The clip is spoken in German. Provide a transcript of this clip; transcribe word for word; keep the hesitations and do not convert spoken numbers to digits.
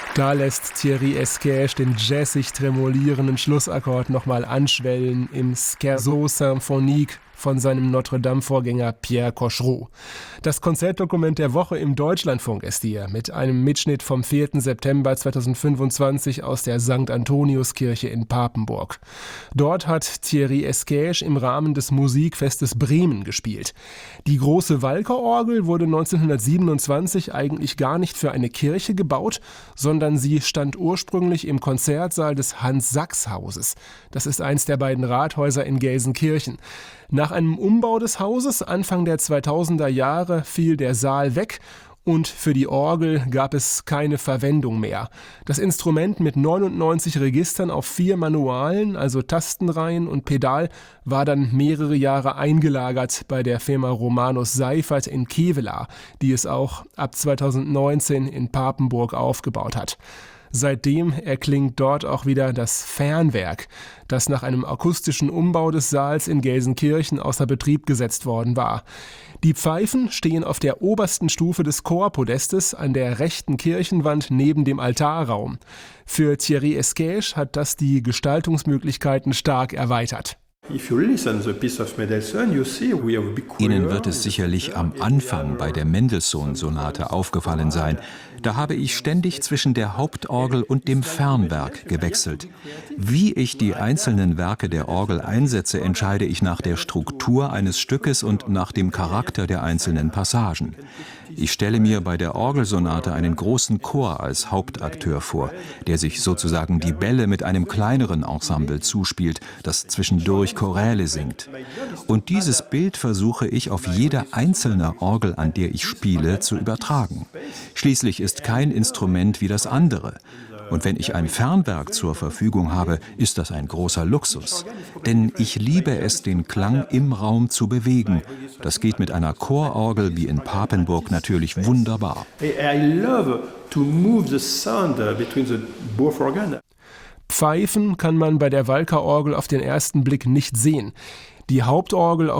Da lässt Thierry Esquèche den jazzig tremolierenden Schlussakkord nochmal anschwellen im Scherzo symphonique von seinem Notre-Dame-Vorgänger Pierre Cochereau. Das Konzertdokument der Woche im Deutschlandfunk ist hier mit einem Mitschnitt vom vierten September zweitausendfünfundzwanzig aus der Sankt Antoniuskirche in Papenburg. Dort hat Thierry Esquèche im Rahmen des Musikfestes Bremen gespielt. Die große Walker-Orgel wurde neunzehnhundertsiebenundzwanzig eigentlich gar nicht für eine Kirche gebaut, sondern sie stand ursprünglich im Konzertsaal des Hans-Sachs-Hauses. Das ist eins der beiden Rathäuser in Gelsenkirchen. Nach einem Umbau des Hauses Anfang der zweitausender Jahre fiel der Saal weg und für die Orgel gab es keine Verwendung mehr. Das Instrument mit neunundneunzig Registern auf vier Manualen, also Tastenreihen und Pedal, war dann mehrere Jahre eingelagert bei der Firma Romanus Seifert in Kevelaer, die es auch ab zweitausendneunzehn in Papenburg aufgebaut hat. Seitdem erklingt dort auch wieder das Fernwerk, das nach einem akustischen Umbau des Saals in Gelsenkirchen außer Betrieb gesetzt worden war. Die Pfeifen stehen auf der obersten Stufe des Chorpodestes an der rechten Kirchenwand neben dem Altarraum. Für Thierry Esquèche hat das die Gestaltungsmöglichkeiten stark erweitert. Ihnen wird es sicherlich am Anfang bei der Mendelssohn-Sonate aufgefallen sein. Da habe ich ständig zwischen der Hauptorgel und dem Fernwerk gewechselt. Wie ich die einzelnen Werke der Orgel einsetze, entscheide ich nach der Struktur eines Stückes und nach dem Charakter der einzelnen Passagen. Ich stelle mir bei der Orgelsonate einen großen Chor als Hauptakteur vor, der sich sozusagen die Bälle mit einem kleineren Ensemble zuspielt, das zwischendurch Choräle singt. Und dieses Bild versuche ich auf jede einzelne Orgel, an der ich spiele, zu übertragen. Schließlich ist kein Instrument wie das andere. Und wenn ich ein Fernwerk zur Verfügung habe, ist das ein großer Luxus. Denn ich liebe es, den Klang im Raum zu bewegen. Das geht mit einer Chororgel wie in Papenburg natürlich wunderbar. Pfeifen kann man bei der Walker-Orgel auf den ersten Blick nicht sehen. Die Hauptorgel auf